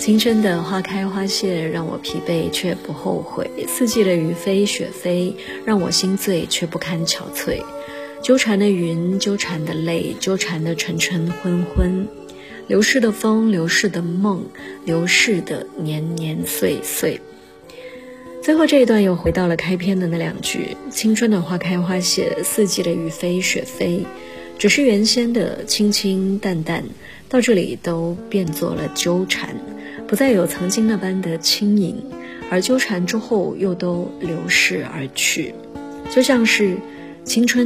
青春的花开花谢，让我疲惫却不后悔；四季的雨飞雪飞，让我心醉却不堪憔悴。纠缠的云，纠缠的泪，纠缠的晨晨昏昏，流逝的风，流逝的梦，流逝的年年岁岁。最后这一段又回到了开篇的那两句：青春的花开花谢，四季的雨飞雪飞，只是原先的清清淡淡，到这里都变作了纠缠，不再有曾经那般的轻盈，而纠缠之后又都流逝而去，就像是青春